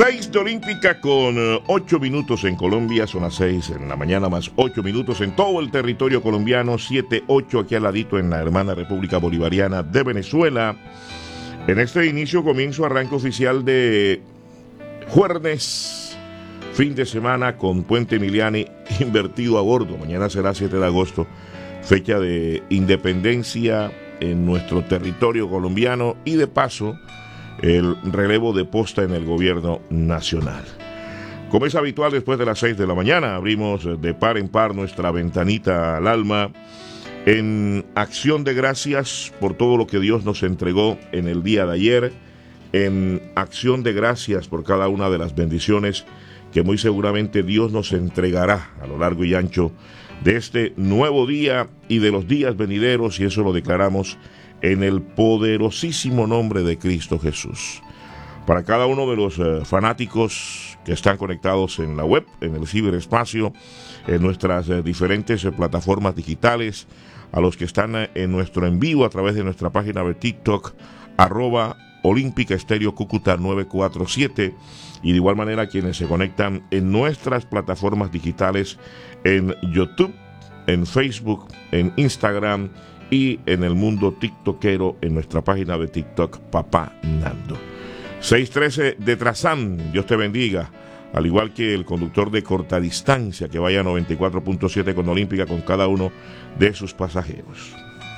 6 de Olímpica con 8 minutos en Colombia, son las 6 en la mañana más 8 minutos en todo el territorio colombiano, 7-8 aquí al ladito en la hermana República Bolivariana de Venezuela. En este inicio, comienzo, arranque oficial de jueves, fin de semana con Puente Emiliani invertido a bordo. Mañana será 7 de agosto, fecha de independencia en nuestro territorio colombiano y de paso el relevo de posta en el gobierno nacional. Como es habitual, después de las 6 de la mañana abrimos de par en par nuestra ventanita al alma en acción de gracias por todo lo que Dios nos entregó en el día de ayer, en acción de gracias por cada una de las bendiciones que muy seguramente Dios nos entregará a lo largo y ancho de este nuevo día y de los días venideros, y eso lo declaramos en el poderosísimo nombre de Cristo Jesús. Para cada uno de los fanáticos que están conectados en la web, en el ciberespacio, en nuestras diferentes plataformas digitales, a los que están en nuestro en vivo a través de nuestra página de TikTok, @Olímpica Estéreo Cúcuta 947, y de igual manera quienes se conectan en nuestras plataformas digitales en YouTube, en Facebook, en Instagram y en el mundo tiktokero en nuestra página de TikTok, Papá Nando. 613 de Trazán, Dios te bendiga, al igual que el conductor de corta distancia que vaya a 94.7 con Olímpica con cada uno de sus pasajeros.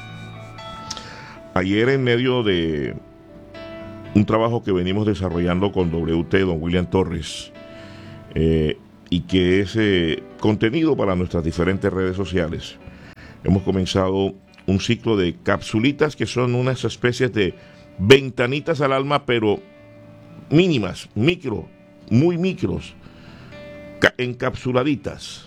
Ayer, en medio de un trabajo que venimos desarrollando con WT, don William Torres, y que es contenido para nuestras diferentes redes sociales, hemos comenzado un ciclo de capsulitas que son unas especies de ventanitas al alma, pero mínimas, muy micros, encapsuladitas.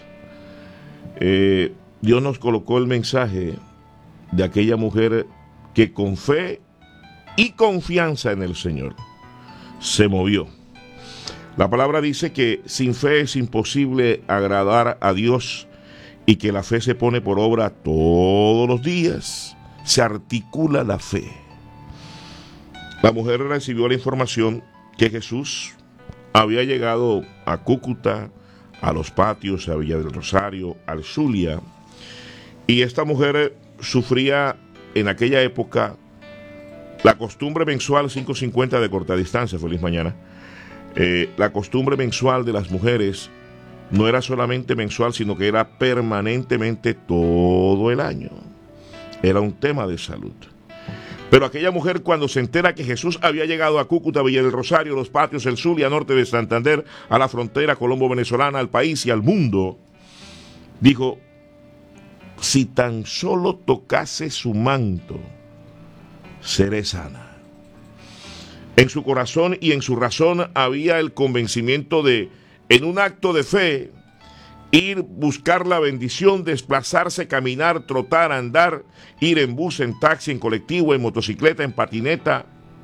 Dios nos colocó el mensaje de aquella mujer que con fe y confianza en el Señor se movió. La palabra dice que sin fe es imposible agradar a Dios, y que la fe se pone por obra todos los días, se articula la fe. La mujer recibió la información que Jesús había llegado a Cúcuta, a Los Patios, a Villa del Rosario, al Zulia, y esta mujer sufría en aquella época la costumbre mensual 550 de corta distancia. Feliz mañana. La costumbre mensual de las mujeres no era solamente mensual, sino que era permanentemente todo el año. Era un tema de salud. Pero aquella mujer, cuando se entera que Jesús había llegado a Cúcuta, Villa del Rosario, Los Patios, el Zulia, norte de Santander, a la frontera colombo-venezolana, al país y al mundo, dijo: si tan solo tocase su manto, seré sana. En su corazón y en su razón había el convencimiento de, en un acto de fe, ir, buscar la bendición, desplazarse, caminar, trotar, andar, ir en bus, en taxi, en colectivo, en motocicleta, en patineta,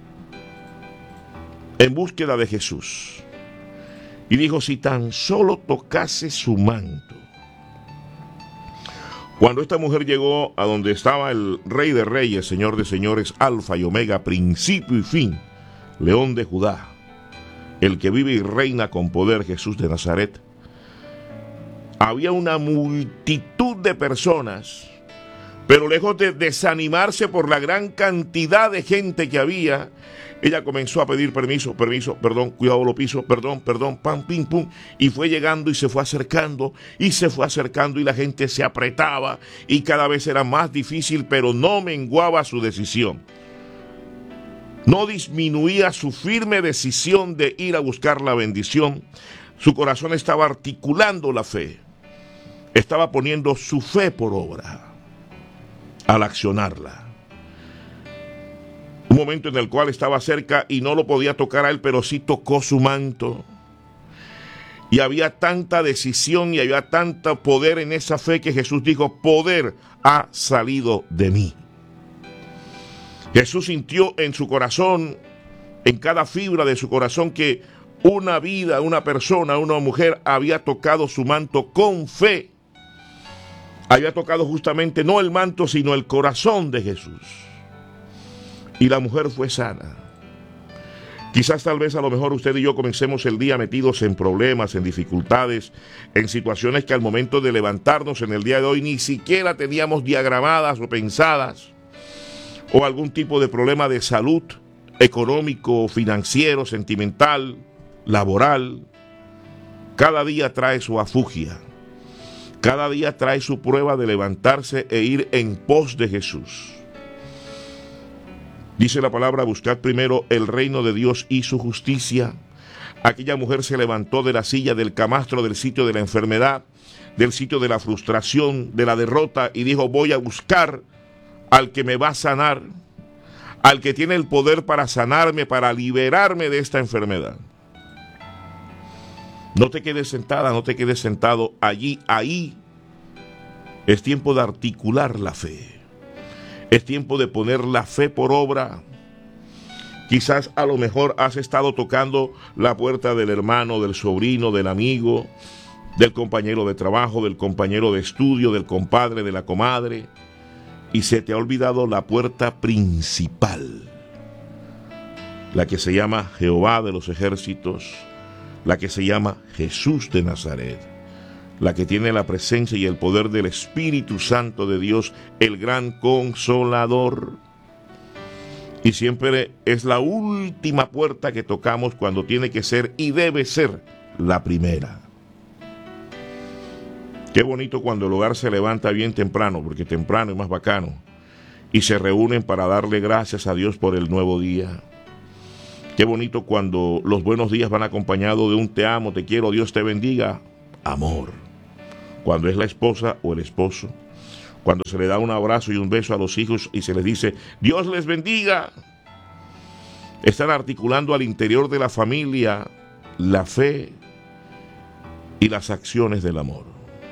en búsqueda de Jesús. Y dijo: si tan solo tocase su manto. Cuando esta mujer llegó a donde estaba el Rey de Reyes, Señor de Señores, Alfa y Omega, principio y fin, León de Judá, el que vive y reina con poder, Jesús de Nazaret, había una multitud de personas, pero lejos de desanimarse por la gran cantidad de gente que había, ella comenzó a pedir permiso, perdón, cuidado lo piso, perdón, pam, pim, pum, y fue llegando y se fue acercando, y la gente se apretaba, y cada vez era más difícil, pero no menguaba su decisión. No disminuía su firme decisión de ir a buscar la bendición. Su corazón estaba articulando la fe. Estaba poniendo su fe por obra al accionarla. Un momento en el cual estaba cerca y no lo podía tocar a él, pero sí tocó su manto. Y había tanta decisión y había tanto poder en esa fe que Jesús dijo: poder ha salido de mí. Jesús sintió en su corazón, en cada fibra de su corazón, que una vida, una persona, una mujer había tocado su manto con fe. Había tocado justamente no el manto, sino el corazón de Jesús. Y la mujer fue sana. Quizás tal vez a lo mejor usted y yo comencemos el día metidos en problemas, en dificultades, en situaciones que al momento de levantarnos en el día de hoy ni siquiera teníamos diagramadas o pensadas, o algún tipo de problema de salud, económico, financiero, sentimental, laboral. Cada día trae su afugia, cada día trae su prueba de levantarse e ir en pos de Jesús. Dice la palabra: buscad primero el reino de Dios y su justicia. Aquella mujer se levantó de la silla del camastro, del sitio de la enfermedad, del sitio de la frustración, de la derrota, y dijo: voy a buscar al que me va a sanar, al que tiene el poder para sanarme, para liberarme de esta enfermedad. No te quedes sentada, no te quedes sentado allí, ahí. Es tiempo de articular la fe. Es tiempo de poner la fe por obra. Quizás a lo mejor has estado tocando la puerta del hermano, del sobrino, del amigo, del compañero de trabajo, del compañero de estudio, del compadre, de la comadre, y se te ha olvidado la puerta principal, la que se llama Jehová de los ejércitos, la que se llama Jesús de Nazaret, la que tiene la presencia y el poder del Espíritu Santo de Dios, el gran Consolador. Y siempre es la última puerta que tocamos cuando tiene que ser y debe ser la primera. Qué bonito cuando el hogar se levanta bien temprano, porque temprano es más bacano, y se reúnen para darle gracias a Dios por el nuevo día. Qué bonito cuando los buenos días van acompañados de un te amo, te quiero, Dios te bendiga, amor. Cuando es la esposa o el esposo, cuando se le da un abrazo y un beso a los hijos y se les dice Dios les bendiga. Están articulando al interior de la familia la fe y las acciones del amor.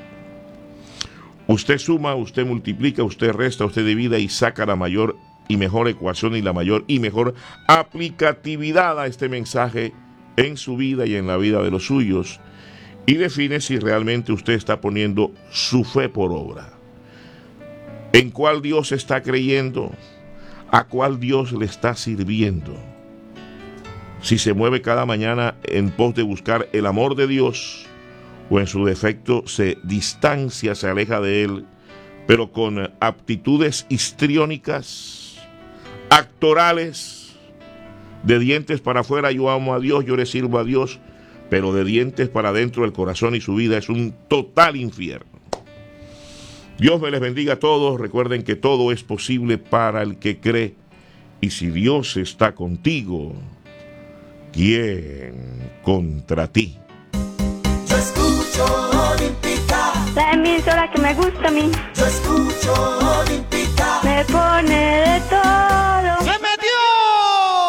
Usted suma, usted multiplica, usted resta, usted divide y saca la mayor y mejor ecuación y la mayor y mejor aplicatividad a este mensaje en su vida y en la vida de los suyos, y define si realmente usted está poniendo su fe por obra. ¿En cuál Dios está creyendo? ¿A cuál Dios le está sirviendo? Si se mueve cada mañana en pos de buscar el amor de Dios, o en su defecto se distancia, se aleja de Él, pero con aptitudes histriónicas, actorales, de dientes para afuera yo amo a Dios, yo le sirvo a Dios, pero de dientes para adentro el corazón y su vida es un total infierno. Dios me les bendiga a todos. Recuerden que todo es posible para el que cree, y si Dios está contigo, ¿quién contra ti? Yo escucho Olímpica, la emisora que me gusta a mí. yo escucho Olímpica, Me pone